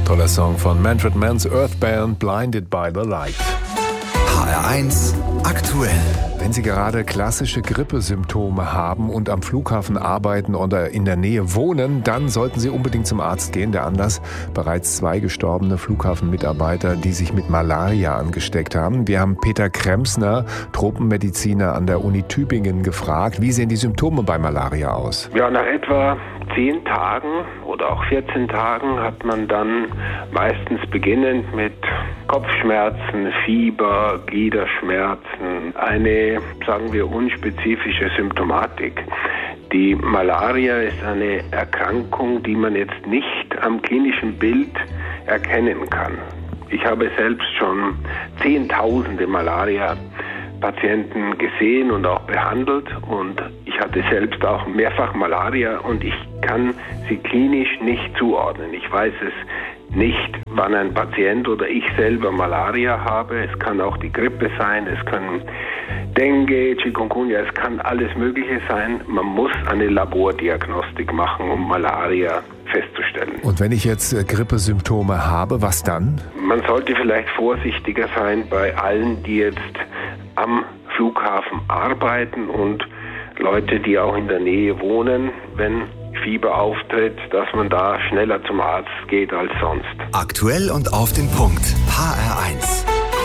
Toller Song von Manfred Mann's Earth Band, Blinded by the Light. HR1 aktuell. Wenn Sie gerade klassische Grippesymptome haben und am Flughafen arbeiten oder in der Nähe wohnen, dann sollten Sie unbedingt zum Arzt gehen. Der Anlass: bereits 2 gestorbene Flughafenmitarbeiter, die sich mit Malaria angesteckt haben. Wir haben Peter Kremsner, Tropenmediziner an der Uni Tübingen, gefragt, wie sehen die Symptome bei Malaria aus? Ja, nach etwa 10 Tagen oder auch 14 Tagen hat man dann meistens beginnend mit Kopfschmerzen, Fieber, Gliederschmerzen, eine, sagen wir, unspezifische Symptomatik. Die Malaria ist eine Erkrankung, die man jetzt nicht am klinischen Bild erkennen kann. Ich habe selbst schon Zehntausende Malaria-Patienten gesehen und auch behandelt, und ich hatte selbst auch mehrfach Malaria und ich kann sie klinisch nicht zuordnen. Ich weiß es nicht, wann ein Patient oder ich selber Malaria habe. Es kann auch die Grippe sein, es können Dengue, Chikungunya, es kann alles Mögliche sein. Man muss eine Labordiagnostik machen, um Malaria festzustellen. Und wenn ich jetzt Grippesymptome habe, was dann? Man sollte vielleicht vorsichtiger sein bei allen, die jetzt am Flughafen arbeiten, und Leute, die auch in der Nähe wohnen, wenn Fieber auftritt, dass man da schneller zum Arzt geht als sonst. Aktuell und auf den Punkt. HR1.